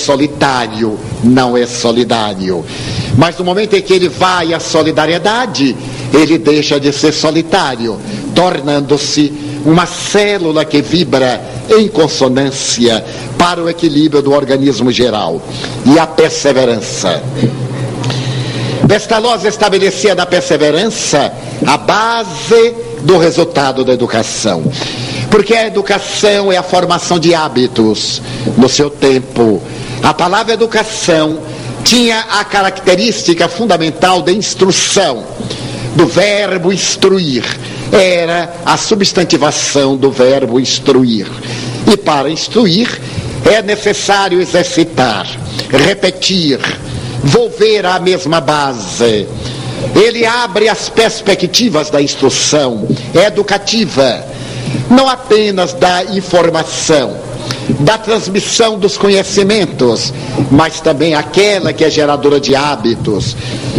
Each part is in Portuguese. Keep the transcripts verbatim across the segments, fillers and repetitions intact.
solitário, não é solidário. Mas no momento em que ele vai à solidariedade, ele deixa de ser solitário, tornando-se uma célula que vibra em consonância para o equilíbrio do organismo geral. E a perseverança. Pestalozzi estabelecia na perseverança a base do resultado da educação. Porque a educação é a formação de hábitos no seu tempo. A palavra educação tinha a característica fundamental de instrução, do verbo instruir. Era a substantivação do verbo instruir. E para instruir é necessário exercitar, repetir, volver à mesma base. Ele abre as perspectivas da instrução educativa, não apenas da informação, da transmissão dos conhecimentos, mas também aquela que é geradora de hábitos.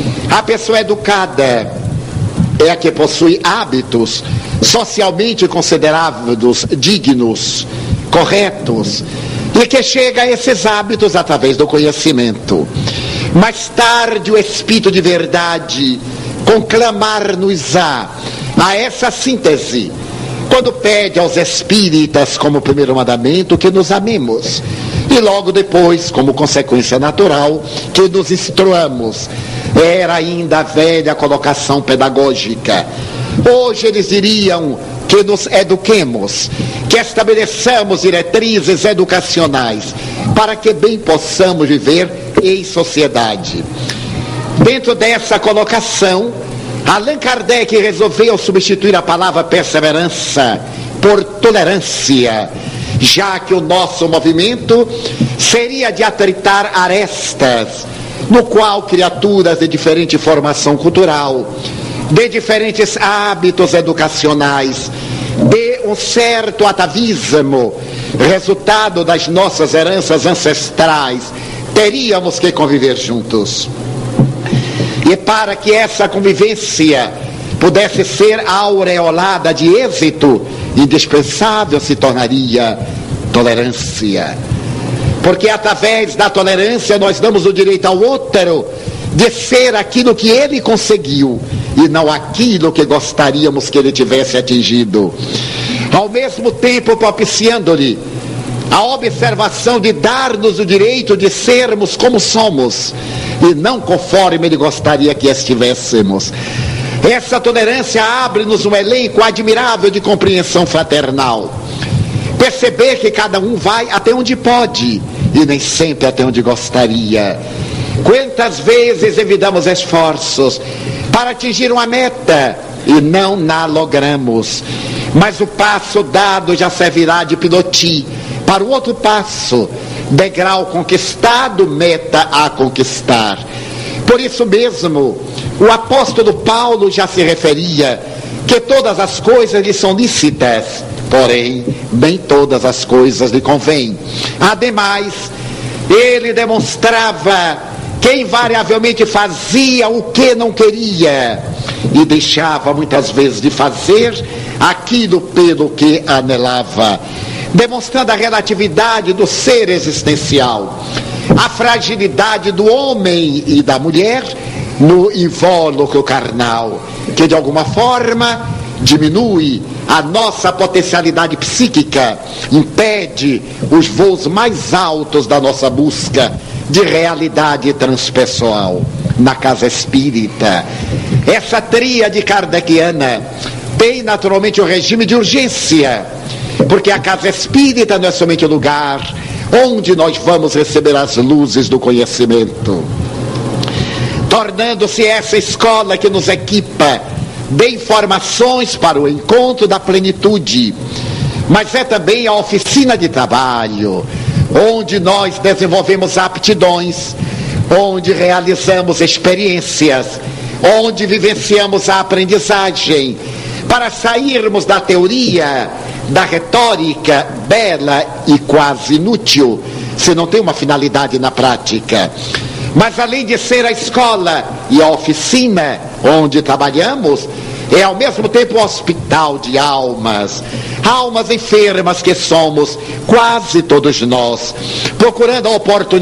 A pessoa educada é a que possui hábitos socialmente considerados dignos, corretos, e que chega a esses hábitos através do conhecimento. Mais tarde o Espírito de verdade conclamar-nos-á a essa síntese, quando pede aos espíritas como primeiro mandamento que nos amemos, e logo depois, como consequência natural, que nos instruamos. Era ainda a velha colocação pedagógica. Hoje eles diriam que nos eduquemos, que estabeleçamos diretrizes educacionais, para que bem possamos viver em sociedade. Dentro dessa colocação, Allan Kardec resolveu substituir a palavra perseverança por tolerância, já que o nosso movimento seria de atritar arestas, no qual criaturas de diferente formação cultural, de diferentes hábitos educacionais, de um certo atavismo, resultado das nossas heranças ancestrais, teríamos que conviver juntos. E para que essa convivência pudesse ser aureolada de êxito, indispensável se tornaria tolerância. Porque através da tolerância nós damos o direito ao outro de ser aquilo que ele conseguiu e não aquilo que gostaríamos que ele tivesse atingido. Ao mesmo tempo propiciando-lhe a observação de dar-nos o direito de sermos como somos e não conforme ele gostaria que estivéssemos. Essa tolerância abre-nos um elenco admirável de compreensão fraternal. Perceber que cada um vai até onde pode e nem sempre até onde gostaria. Quantas vezes evitamos esforços para atingir uma meta e não na logramos, mas o passo dado já servirá de pilotis para o outro passo, degrau conquistado, meta a conquistar. Por isso mesmo, o apóstolo Paulo já se referia que todas as coisas lhe são lícitas, porém, nem todas as coisas lhe convêm. Ademais, ele demonstrava que invariavelmente fazia o que não queria e deixava muitas vezes de fazer aquilo pelo que anelava, demonstrando a relatividade do ser existencial, a fragilidade do homem e da mulher no invólucro carnal, que de alguma forma diminui a nossa potencialidade psíquica, impede os voos mais altos da nossa busca de realidade transpessoal. Na casa espírita, essa tríade kardeciana tem naturalmente o regime de urgência, porque a casa espírita não é somente o lugar onde nós vamos receber as luzes do conhecimento, tornando-se essa escola que nos equipa de informações para o encontro da plenitude, mas é também a oficina de trabalho, onde nós desenvolvemos aptidões, onde realizamos experiências, onde vivenciamos a aprendizagem, para sairmos da teoria, da retórica bela e quase inútil, se não tem uma finalidade na prática. Mas além de ser a escola e a oficina onde trabalhamos, é ao mesmo tempo um hospital de almas, almas enfermas que somos quase todos nós, procurando a oportunidade